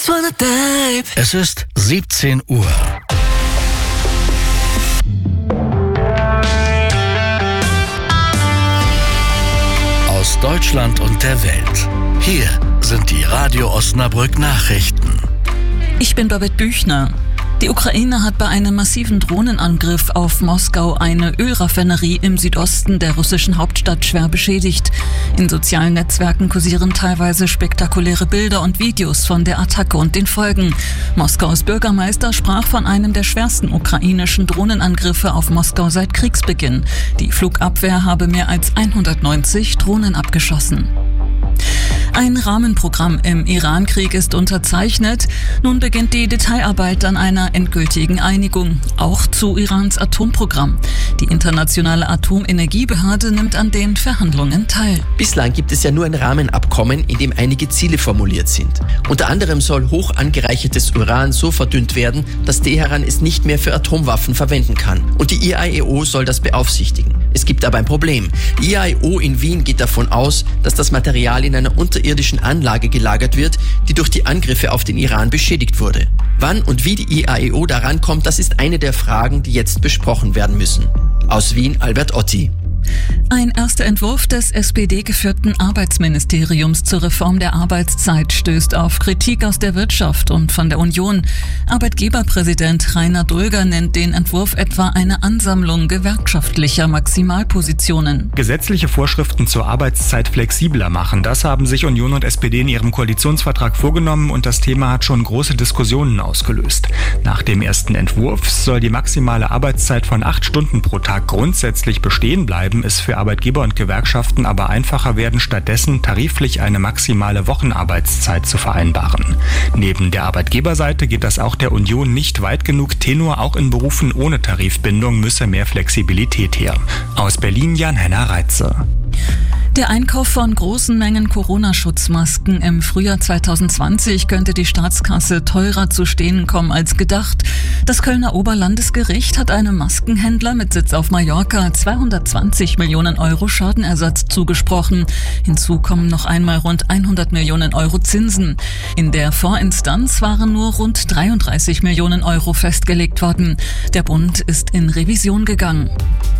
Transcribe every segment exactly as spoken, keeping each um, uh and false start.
Es ist siebzehn Uhr. Aus Deutschland und der Welt. Hier sind die Radio Osnabrück Nachrichten. Ich bin Babette Büchner. Die Ukraine hat bei einem massiven Drohnenangriff auf Moskau eine Ölraffinerie im Südosten der russischen Hauptstadt schwer beschädigt. In sozialen Netzwerken kursieren teilweise spektakuläre Bilder und Videos von der Attacke und den Folgen. Moskaus Bürgermeister sprach von einem der schwersten ukrainischen Drohnenangriffe auf Moskau seit Kriegsbeginn. Die Flugabwehr habe mehr als hundertneunzig Drohnen abgeschossen. Ein Rahmenprogramm im Iran-Krieg ist unterzeichnet. Nun beginnt die Detailarbeit an einer endgültigen Einigung, auch zu Irans Atomprogramm. Die internationale Atomenergiebehörde nimmt an den Verhandlungen teil. Bislang gibt es ja nur ein Rahmenabkommen, in dem einige Ziele formuliert sind. Unter anderem soll hoch angereichertes Uran so verdünnt werden, dass Teheran es nicht mehr für Atomwaffen verwenden kann. Und die I A E O soll das beaufsichtigen. Es gibt aber ein Problem. Die I A E O in Wien geht davon aus, dass das Material in einer unterirdischen Anlage gelagert wird, die durch die Angriffe auf den Iran beschädigt wurde. Wann und wie die I A E O daran kommt, das ist eine der Fragen, die jetzt besprochen werden müssen. Aus Wien, Albert Otti. Ein erster Entwurf des S P D-geführten Arbeitsministeriums zur Reform der Arbeitszeit stößt auf Kritik aus der Wirtschaft und von der Union. Arbeitgeberpräsident Rainer Dulger nennt den Entwurf etwa eine Ansammlung gewerkschaftlicher Maximalpositionen. Gesetzliche Vorschriften zur Arbeitszeit flexibler machen, das haben sich Union und S P D in ihrem Koalitionsvertrag vorgenommen und das Thema hat schon große Diskussionen ausgelöst. Nach dem ersten Entwurf soll die maximale Arbeitszeit von acht Stunden pro Tag grundsätzlich bestehen bleiben, es für Arbeitgeber und Gewerkschaften aber einfacher werden, stattdessen tariflich eine maximale Wochenarbeitszeit zu vereinbaren. Neben der Arbeitgeberseite geht das auch der Union nicht weit genug. Tenor auch in Berufen ohne Tarifbindung müsse mehr Flexibilität her. Aus Berlin Jan-Henner Reitze. Der Einkauf von großen Mengen Corona-Schutzmasken im Frühjahr zwanzig zwanzig könnte die Staatskasse teurer zu stehen kommen als gedacht. Das Kölner Oberlandesgericht hat einem Maskenhändler mit Sitz auf Mallorca zweihundertzwanzig Millionen Euro Schadenersatz zugesprochen. Hinzu kommen noch einmal rund hundert Millionen Euro Zinsen. In der Vorinstanz waren nur rund dreiunddreißig Millionen Euro festgelegt worden. Der Bund ist in Revision gegangen.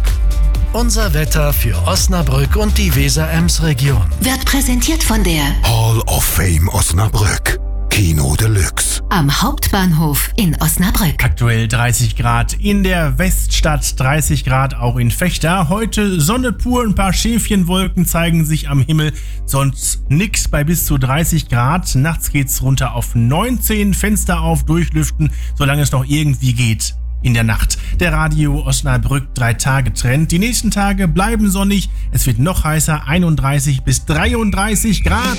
Unser Wetter für Osnabrück und die Weser-Ems-Region Wird präsentiert von der Hall of Fame Osnabrück. Kino Deluxe. Am Hauptbahnhof in Osnabrück. Aktuell dreißig Grad in der Weststadt, dreißig Grad auch in Vechta. Heute Sonne pur, ein paar Schäfchenwolken zeigen sich am Himmel. Sonst nix bei bis zu dreißig Grad. Nachts geht's runter auf neunzehn. Fenster auf, durchlüften, solange es noch irgendwie geht. In der Nacht. Der Radio Osnabrück drei Tage Trend. Die nächsten Tage bleiben sonnig. Es wird noch heißer, einunddreißig bis dreiunddreißig Grad.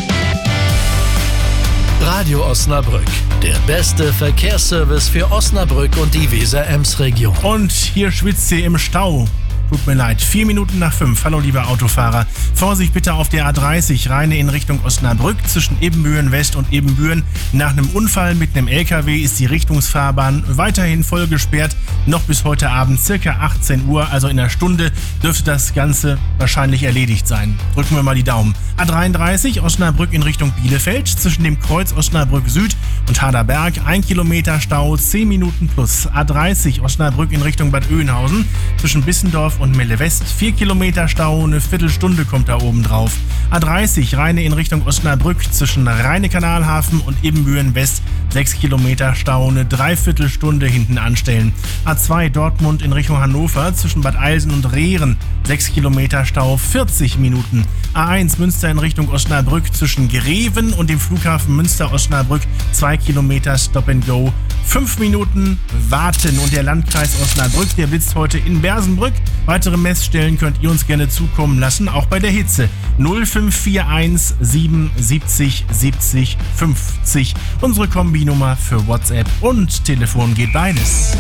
Radio Osnabrück, der beste Verkehrsservice für Osnabrück und die Weser-Ems-Region. Und hier schwitzt ihr im Stau. Tut mir leid, vier Minuten nach fünf. Hallo liebe Autofahrer. Vorsicht bitte auf der A dreißig, Rheine in Richtung Osnabrück zwischen Ebenbüren West und Ebenbüren. Nach einem Unfall mit einem L K W ist die Richtungsfahrbahn weiterhin voll gesperrt. Noch bis heute Abend circa achtzehn Uhr, also in einer Stunde, dürfte das Ganze wahrscheinlich erledigt sein. Drücken wir mal die Daumen. A dreiunddreißig, Osnabrück in Richtung Bielefeld zwischen dem Kreuz Osnabrück Süd und Haderberg. Ein Kilometer Stau, zehn Minuten plus. A dreißig, Osnabrück in Richtung Bad Oeynhausen zwischen Bissendorf und Melle West. vier Kilometer Stau, eine Viertelstunde kommt da oben drauf. A dreißig, Rheine in Richtung Osnabrück zwischen Rheine-Kanalhafen und Ebenbüren West. sechs Kilometer Stau, eine Dreiviertelstunde hinten anstellen. A zwei, Dortmund in Richtung Hannover zwischen Bad Eilsen und Rehren. sechs Kilometer Stau, vierzig Minuten. A eins, Münster in Richtung Osnabrück zwischen Greven und dem Flughafen Münster-Osnabrück. zwei Kilometer Stop and Go. fünf Minuten warten. Und der Landkreis Osnabrück, der blitzt heute in Bersenbrück. Weitere Messstellen könnt ihr uns gerne zukommen lassen, auch bei der Hitze. null fünf vier eins sieben siebzig siebzig fünfzig. Unsere Kombinummer für WhatsApp und Telefon geht beides.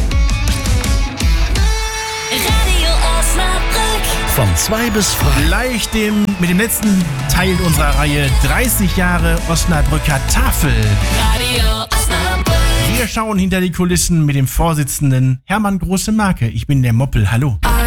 Radio Osnabrück. Von zwei bis frei. Gleich dem, mit dem letzten Teil unserer Reihe dreißig Jahre Osnabrücker Tafel. Radio Osnabrück. Wir schauen hinter die Kulissen mit dem Vorsitzenden Hermann Große Marke. Ich bin der Moppel. Hallo.